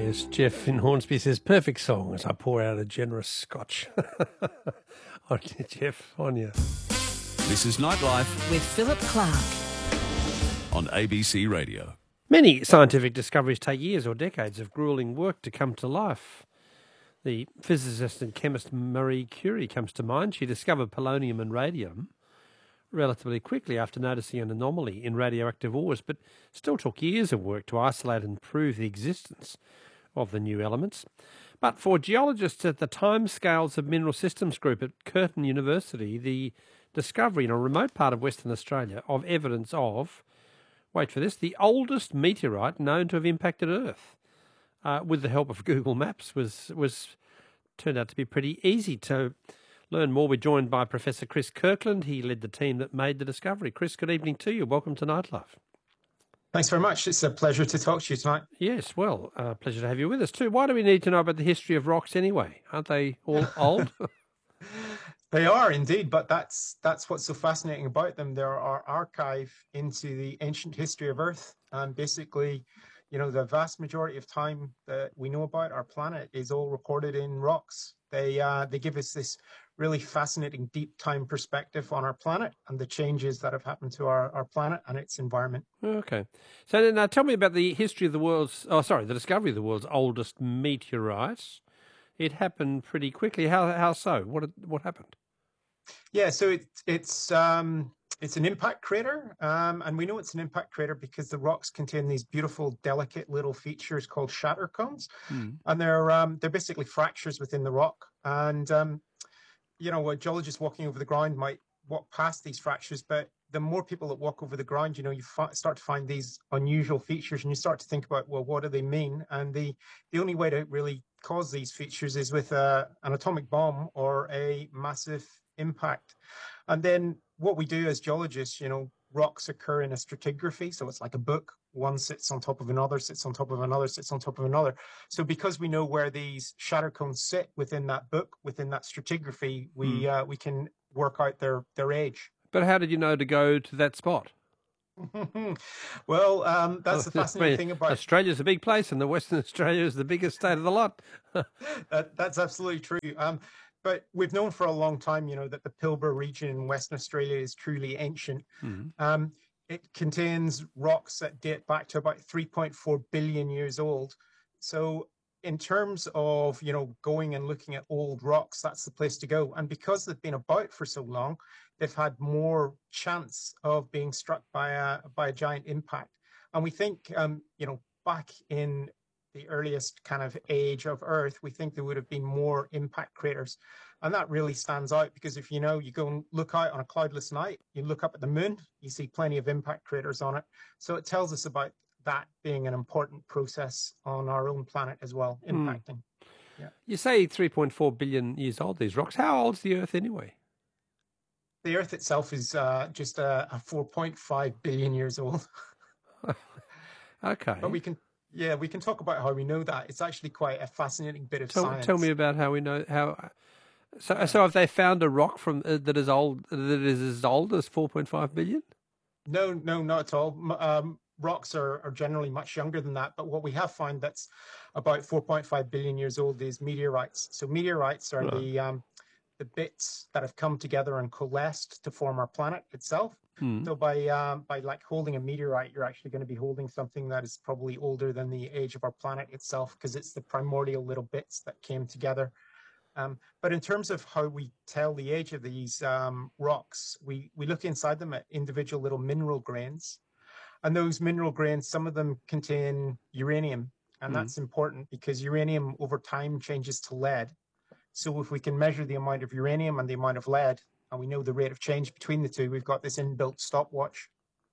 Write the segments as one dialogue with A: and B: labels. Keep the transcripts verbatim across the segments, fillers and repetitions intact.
A: Yes, Jeff in Hornsby says, perfect song as I pour out a generous scotch. On you, Jeff, on you.
B: This is Nightlife
C: with Philip Clark
B: on A B C Radio.
A: Many scientific discoveries take years or decades of gruelling work to come to life. The physicist and chemist Marie Curie comes to mind. She discovered polonium and radium relatively quickly after noticing an anomaly in radioactive ores, but still took years of work to isolate and prove the existence of the new elements. But for geologists at the Timescales of Mineral Systems Group at Curtin University, the discovery in a remote part of Western Australia of evidence of, wait for this, the oldest meteorite known to have impacted Earth, uh, with the help of Google Maps, was was turned out to be pretty easy. To learn more, we're joined by Professor Chris Kirkland. He led the team that made the discovery. Chris, good evening to you. Welcome to Nightlife.
D: Thanks very much. It's a pleasure to talk to you tonight.
A: Yes, well, uh, pleasure to have you with us too. Why do we need to know about the history of rocks anyway? Aren't they all old?
D: They are indeed, but that's that's what's so fascinating about them. They're our archive into the ancient history of Earth. And basically, you know, the vast majority of time that we know about our planet is all recorded in rocks. They uh, they give us this really fascinating deep time perspective on our planet and the changes that have happened to our, our planet and its environment.
A: Okay. So now tell me about the history of the world's, oh, sorry, the discovery of the world's oldest meteorite. It happened pretty quickly. How how so? What what happened?
D: Yeah, so it, it's um, it's an impact crater, um, and we know it's an impact crater because the rocks contain these beautiful, delicate little features called shatter cones, mm. and they're um, they're basically fractures within the rock. And um, you know, a geologist walking over the ground might walk past these fractures, but the more people that walk over the ground, you know, you f- start to find these unusual features, and you start to think about, well, what do they mean? And the the only way to really cause these features is with a, an atomic bomb or a massive impact. And then what we do as geologists, you know, rocks occur in a stratigraphy, so it's like a book. One sits on top of another, sits on top of another, sits on top of another. So because we know where these shatter cones sit within that book, within that stratigraphy, we mm. uh, we can work out their their age.
A: But how did you know to go to that spot?
D: Well, um, that's the fascinating
A: I mean,
D: thing about
A: Australia's a big place, and the Western Australia is the biggest state of the lot.
D: that, that's absolutely true. Um, but we've known for a long time, you know, that the Pilbara region in Western Australia is truly ancient. Mm-hmm. Um, it contains rocks that date back to about three point four billion years old. So in terms of, you know, going and looking at old rocks, that's the place to go. And because they've been about for so long, they've had more chance of being struck by a by a giant impact. And we think, um, you know, back in the earliest kind of age of Earth, we think there would have been more impact craters. And that really stands out because if you know, you go and look out on a cloudless night, you look up at the moon, you see plenty of impact craters on it. So it tells us about that being an important process on our own planet as well, impacting. Mm.
A: Yeah. You say three point four billion years old, these rocks. How old's the Earth anyway?
D: The Earth itself is uh, just a, a four point five billion years old.
A: Okay.
D: But we can, yeah, we can talk about how we know that. It's actually quite a fascinating bit of
A: tell,
D: science.
A: Tell me about how we know how. So, so have they found a rock from uh, that is old that is as old as four point five billion?
D: No, no, not at all. Um, rocks are, are generally much younger than that. But what we have found that's about four point five billion years old is meteorites. So meteorites are right. the um, the bits that have come together and coalesced to form our planet itself. Hmm. So by um, by like holding a meteorite, you're actually going to be holding something that is probably older than the age of our planet itself, because it's the primordial little bits that came together. Um, but in terms of how we tell the age of these um, rocks, we, we look inside them at individual little mineral grains. And those mineral grains, some of them contain uranium. And hmm. that's important because uranium over time changes to lead. So if we can measure the amount of uranium and the amount of lead, and we know the rate of change between the two, we've got this inbuilt stopwatch.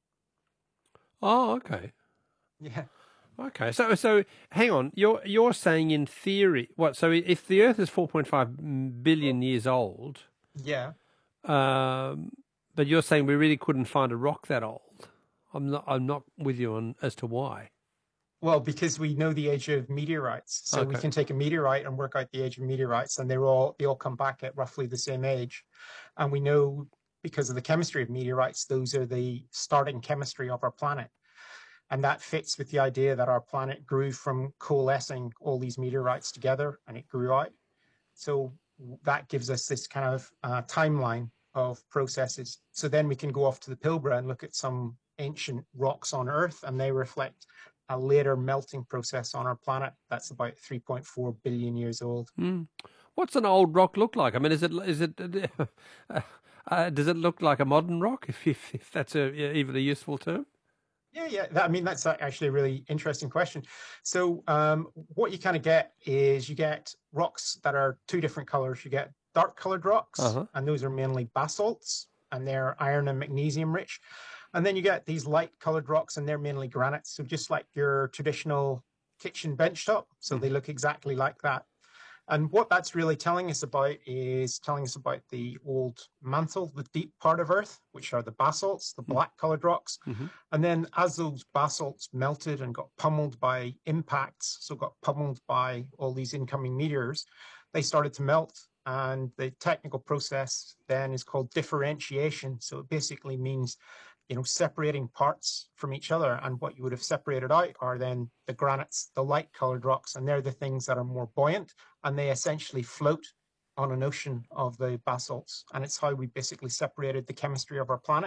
A: Oh, okay.
D: Yeah.
A: Okay. So, so hang on. You're you're saying in theory, what? So if the Earth is four point five billion years old,
D: yeah.
A: Um, but you're saying we really couldn't find a rock that old. I'm not. I'm not with you on as to why.
D: Well, because we know the age of meteorites, so okay. we can take a meteorite and work out the age of meteorites, and they're all they all come back at roughly the same age, and we know because of the chemistry of meteorites, those are the starting chemistry of our planet. And that fits with the idea that our planet grew from coalescing all these meteorites together, and it grew out. So that gives us this kind of uh, timeline of processes. So then we can go off to the Pilbara and look at some ancient rocks on Earth, and they reflect a later melting process on our planet that's about three point four billion years old.
A: Mm. What's an old rock look like? I mean, is it is it uh, uh, does it look like a modern rock? If if, if that's a, even a useful term.
D: Yeah, yeah. That, I mean, that's actually a really interesting question. So um, what you kind of get is you get rocks that are two different colors. You get dark colored rocks, uh-huh. and those are mainly basalts, and they're iron and magnesium rich. And then you get these light colored rocks, and they're mainly granites. So just like your traditional kitchen benchtop. So mm. they look exactly like that. And what that's really telling us about is telling us about the old mantle, the deep part of Earth, which are the basalts, the black colored rocks. Mm-hmm. And then as those basalts melted and got pummeled by impacts, so got pummeled by all these incoming meteors, they started to melt. And the technical process then is called differentiation. So it basically means, you know, separating parts from each other. And what you would have separated out are then the granites, the light colored rocks, and they're the things that are more buoyant, and they essentially float on an ocean of the basalts. And it's how we basically separated the chemistry of our planet.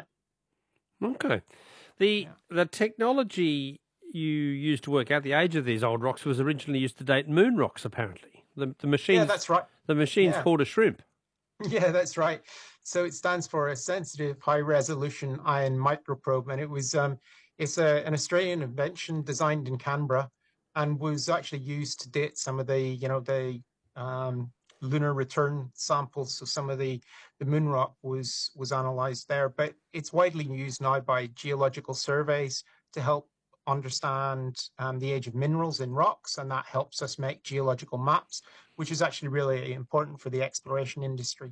A: Okay. The, yeah. the technology you used to work out the age of these old rocks was originally used to date moon rocks, apparently. The, the machines,
D: yeah, that's right.
A: The machines
D: yeah.
A: called a shrimp.
D: Yeah, that's right. So it stands for a sensitive high resolution ion microprobe. And it was, um, it's a, an Australian invention designed in Canberra and was actually used to date some of the, you know, the um, lunar return samples. So some of the, the moon rock was, was analyzed there, but it's widely used now by geological surveys to help understand um, the age of minerals in rocks, and that helps us make geological maps, which is actually really important for the exploration industry.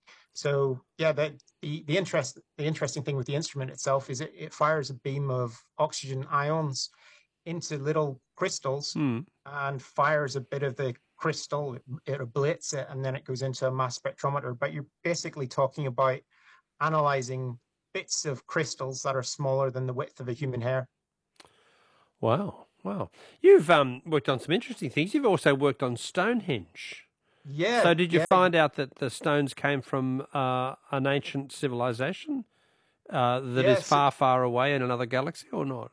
D: So yeah, the the, the interest the interesting thing with the instrument itself is it, it fires a beam of oxygen ions into little crystals mm. and fires a bit of the crystal, it, it ablates it, and then it goes into a mass spectrometer. But you're basically talking about analyzing bits of crystals that are smaller than the width of a human hair.
A: Wow, wow. You've um, worked on some interesting things. You've also worked on Stonehenge.
D: Yeah.
A: So did you
D: yeah.
A: find out that the stones came from uh, an ancient civilization uh, that yes. is far, far away in another galaxy, or not?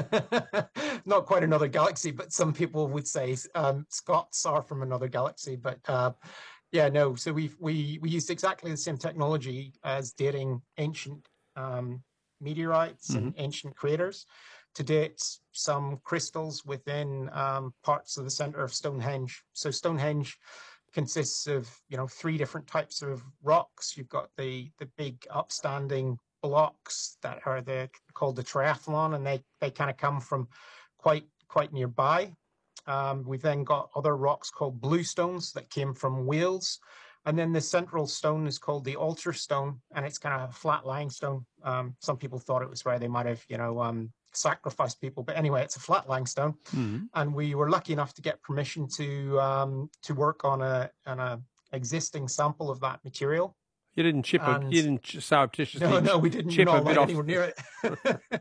D: Not quite another galaxy, but some people would say um, Scots are from another galaxy. But uh, yeah, no. So we we we used exactly the same technology as dating ancient um, meteorites mm-hmm. and ancient craters to date some crystals within um, parts of the center of Stonehenge. So Stonehenge consists of, you know, three different types of rocks. You've got the the big upstanding blocks that are the called the triathlon, and they they kind of come from quite quite nearby. Um, we've then got other rocks called bluestones that came from Wales. And then the central stone is called the altar stone, and it's kind of a flat lying stone. Um, some people thought it was where they might have, you know, um, sacrificed people, but anyway, it's a flat lying stone. Mm-hmm. And we were lucky enough to get permission to um, to work on a on a existing sample of that material.
A: You didn't chip it. You didn't surreptitiously.
D: No, no, we didn't
A: chip
D: not
A: a bit off
D: anywhere near it.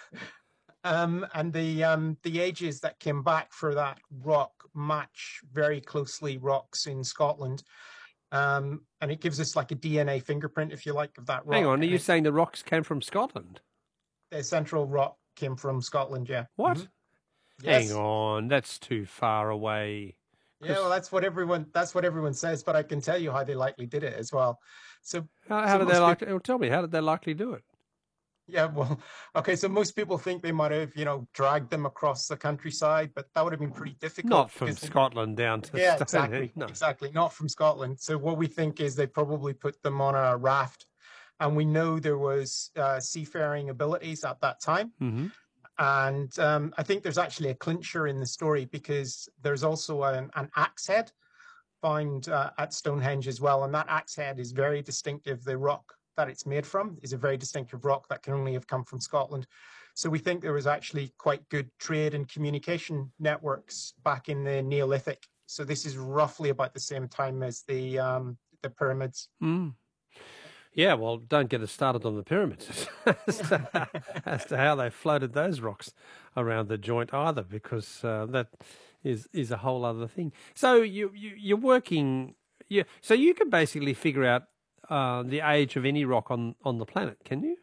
D: um, and the um, the ages that came back for that rock match very closely rocks in Scotland. Um, and it gives us like a D N A fingerprint, if you like, of that rock.
A: Hang on, are you
D: it,
A: saying the rocks came from Scotland?
D: The central rock came from Scotland, yeah.
A: What?
D: Mm-hmm. Yes.
A: Hang on, that's too far away.
D: Yeah, well, that's what everyone that's what everyone says, but I can tell you how they likely did it as well. So
A: how, how
D: so
A: did they like? People, tell me, how did they likely do it?
D: Yeah, well, okay, so most people think they might have, you know, dragged them across the countryside, but that would have been pretty difficult.
A: Not from Scotland down to
D: yeah,
A: Stonehenge.
D: exactly,
A: no.
D: exactly, not from Scotland. So what we think is they probably put them on a raft, and we know there was uh, seafaring abilities at that time. Mm-hmm. And um, I think there's actually a clincher in the story because there's also an, an axe head found uh, at Stonehenge as well, and that axe head is very distinctive. The rock that it's made from is a very distinctive rock that can only have come from Scotland. So we think there was actually quite good trade and communication networks back in the Neolithic. So this is roughly about the same time as the um, the pyramids.
A: Mm. Yeah, well, don't get us started on the pyramids as, to, as to how they floated those rocks around the joint either, because uh, that is is a whole other thing. So you, you you're working, yeah. So you can basically figure out uh, the age of any rock on, on the planet, can you?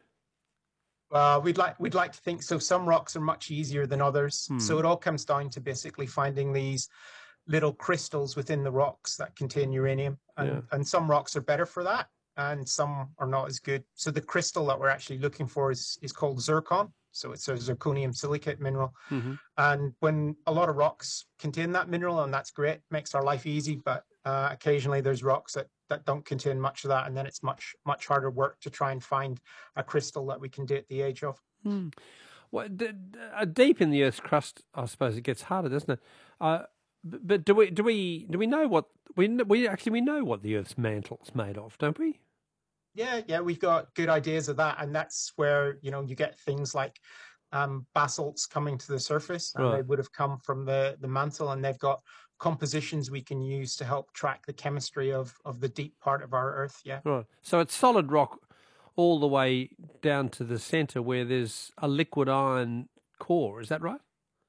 D: Uh, we'd like we'd like to think so. Some rocks are much easier than others,
A: Hmm.
D: so it all comes down to basically finding these little crystals within the rocks that contain uranium, and
A: Yeah.
D: and some rocks are better for that, and some are not as good. So the crystal that we're actually looking for is is called zircon. So it's a zirconium silicate mineral,
A: Mm-hmm.
D: and when a lot of rocks contain that mineral, and that's great, makes our life easy. But uh, occasionally there's rocks that that don't contain much of that, and then it's much much harder work to try and find a crystal that we can date the age of.
A: Hmm. Well, d- d- uh, deep in the Earth's crust, I suppose it gets harder, doesn't it? Uh, b- but do we do we do we know what we kn- we actually we know what the Earth's mantle's made of, don't we?
D: Yeah, yeah, we've got good ideas of that, and that's where you know you get things like um, basalts coming to the surface, and
A: Right.
D: they would have come from the the mantle, and they've got compositions we can use to help track the chemistry of of the deep part of our Earth. Yeah,
A: Right. So it's solid rock all the way down to the centre where there's a liquid iron core. Is that right?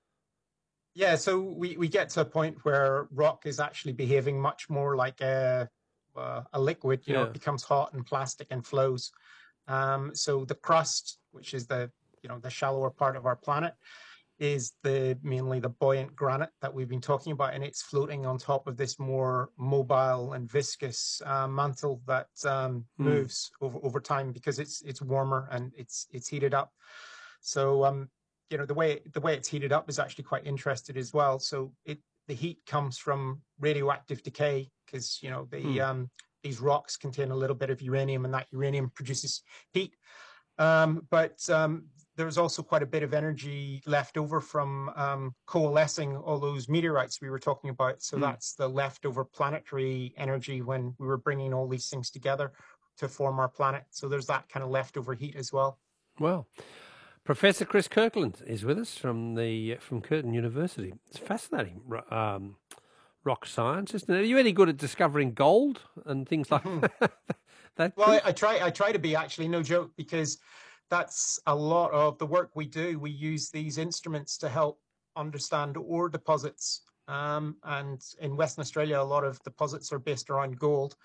D: yeah. So we we get to a point where rock is actually behaving much more like a uh, a liquid. You know,
A: Yeah.
D: it becomes hot and plastic and flows. Um, so the crust, which is the you know the shallower part of our planet, is the mainly the buoyant granite that we've been talking about, and it's floating on top of this more mobile and viscous uh, mantle that um,
A: Hmm.
D: moves over over time because it's it's warmer and it's it's heated up. So um, you know the way the way it's heated up is actually quite interesting as well. So it the heat comes from radioactive decay because you know the
A: Hmm.
D: um, these rocks contain a little bit of uranium, and that uranium produces heat. Um, but um, there's also quite a bit of energy left over from um, coalescing all those meteorites we were talking about. So
A: Hmm.
D: that's the leftover planetary energy when we were bringing all these things together to form our planet. So there's that kind of leftover heat as well.
A: Well, Professor Chris Kirkland is with us from the from Curtin University. It's fascinating ro- um, rock science, isn't it? Are you any good at discovering gold and things like that?
D: Well,
A: Chris?
D: I, I try. I try to be actually, no joke, because that's a lot of the work we do. We use these instruments to help understand ore deposits. Um, and in Western Australia, a lot of deposits are based around gold.